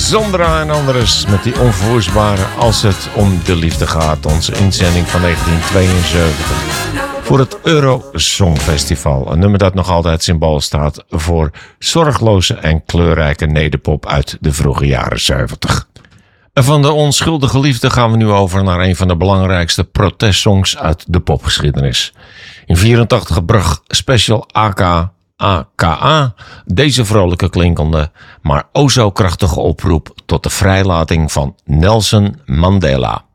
Sandra en Andres met die onverwoestbare Als het om de liefde gaat. Onze inzending van 1972 voor het Euro Songfestival. Een nummer dat nog altijd symbool staat voor zorgloze en kleurrijke nederpop uit de vroege jaren 70. En van de onschuldige liefde gaan we nu over naar een van de belangrijkste protestsongs uit de popgeschiedenis. In 1984 bracht Special AKA deze vrolijke klinkende, maar o zo krachtige oproep tot de vrijlating van Nelson Mandela.